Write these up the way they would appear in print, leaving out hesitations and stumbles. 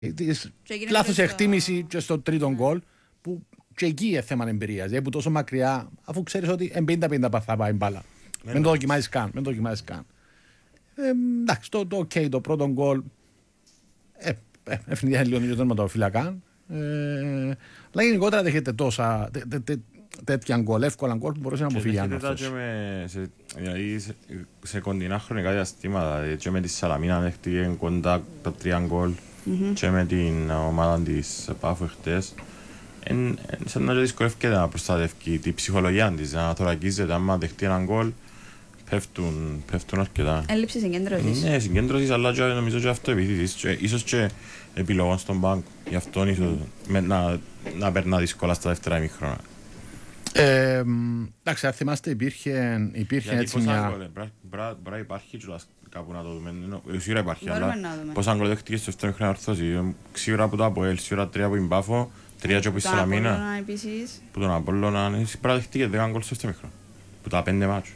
Λάθος εκτίμηση και στο τρίτο γκολ που και εκεί είναι θέμα εμπειρίας. Που τόσο μακριά, αφού ξέρεις ότι 50-50 θα πάει μπάλα. Μην το δοκιμάζεις καν. Εντάξει, το OK, το πρώτο γκολ ευνηδιάζει λίγο το τερματοφύλακα. Αλλά γενικότερα δέχεται τόσα τέτοια γκολ, εύκολα γκολ που μπορούσε να αποφύγει άνθρωπος. Δηλαδή σε κοντινά χρονικά διαστήματα, και με τη Σαλαμίνα δέχτηκε κοντά τα 3 γκολ και με την ομάδα της Πάφου χτες. Σαν να δυσκολεύεται να προστατεύει τη ψυχολογία της, να θωρακίζεται, άμα δεχτεί έναν γκολ πέφτουν αρκετά. Έλλειψη συγκέντρωσης. Ναι, συγκέντρωσης, αλλά και νομίζω και αυτοεπίθεσης, ίσως και επιλογών στον πάγκο. Γι' αυτό ίσως να περνά δύσκολα στα δεύτερα ημίχρονα. Εντάξει, αν θυμάστε υπήρχε έτσι μια... Μπρά υπάρχει κάπου να το δούμε, σίγουρα υπάρχει, αλλά πόσα γκολ δέχτηκε στο δεύτερο ημίχρονα ορθώσει, σίγουρα από το ΑΠΟΕΛ, σίγουρα 3 από την Πάφο, 3 και από τη Σαλαμίνα, που τον Απόλλωνα, σίγουρα δέχτηκε 10 γκολ στο δεύτερο ημίχρονα, που τα 5 μάτσου.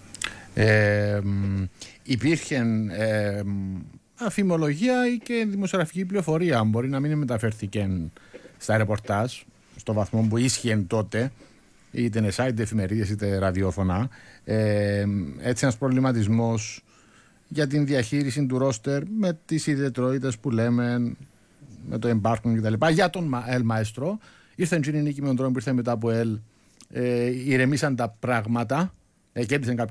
Υπήρχε αφημολογία ή και δημοσιογραφική πληροφορία, μπορεί να μην μεταφέρθηκε στα ρεπορτάζ στο βαθμό που ίσχυε τότε, είτε είναι site, εφημερίδες είτε ραδιόφωνα, έτσι ένας προβληματισμός για την διαχείριση του ρόστερ με τις ιδιαιτερότητες που λέμε, με το εμπάρκον κτλ. Για τον Ελ Μαέστρο ήρθε η νίκη με τον τρόπο που ήρθε μετά από Ελ, ηρεμήσαν τα πράγματα, κέρδισαν